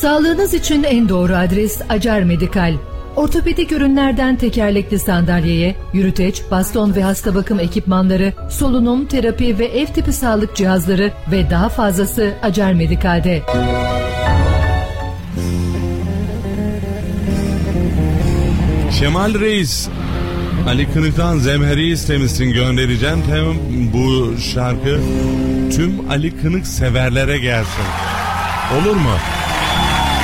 Sağlığınız için en doğru adres Acar Medikal. Ortopedik ürünlerden tekerlekli sandalyeye, yürüteç, baston ve hasta bakım ekipmanları, solunum, terapi ve ev tipi sağlık cihazları ve daha fazlası Acar Medikal'de. Şemal Reis, Ali Kınık'tan Zemheri istemişsin, göndereceğim. Tamam, bu şarkı tüm Ali Kınık severlere gelsin. Olur mu?